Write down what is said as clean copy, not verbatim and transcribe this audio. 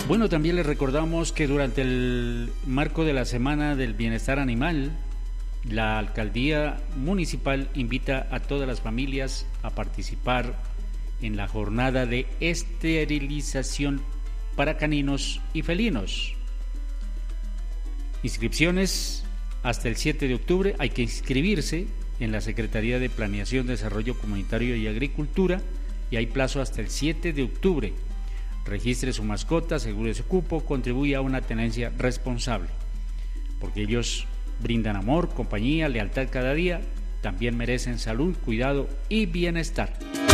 Bueno, también les recordamos que durante el marco de la Semana del Bienestar Animal, la Alcaldía Municipal invita a todas las familias a participar en la jornada de esterilización para caninos y felinos. Inscripciones hasta el 7 de octubre. Hay que inscribirse en la Secretaría de Planeación, Desarrollo Comunitario y Agricultura y hay plazo hasta el 7 de octubre. Registre su mascota, asegure su cupo, contribuya a una tenencia responsable, porque ellos brindan amor, compañía, lealtad cada día, también merecen salud, cuidado y bienestar.